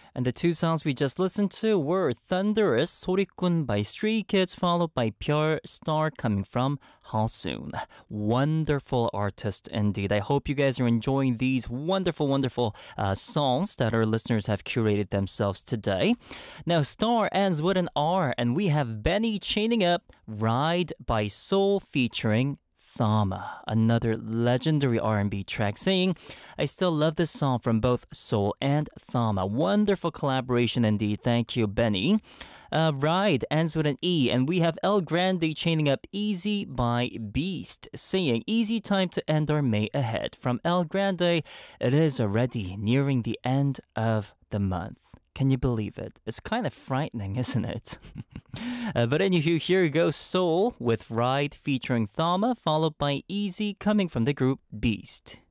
And the two songs we just listened to were Thunderous, 소리꾼 by Stray Kids, followed by Pure Star coming from Halsoon. Wonderful artist indeed. I hope you guys are enjoying these wonderful songs that our listeners have curated themselves today. Now, Star ends with an R, and we have Benny chaining up Ride by Soul featuring Thama, another legendary R&B track, saying, I still love this song from both Soul and Thama. Wonderful collaboration indeed. Thank you, Benny. Ride ends with an E, and we have El Grande chaining up Easy by Beast, saying, easy time to end our May ahead. From El Grande, it is already nearing the end of the month. Can you believe it? It's kind of frightening, isn't it? But anywho, here goes Soul with Ride featuring Thama, followed by Easy coming from the group Beast.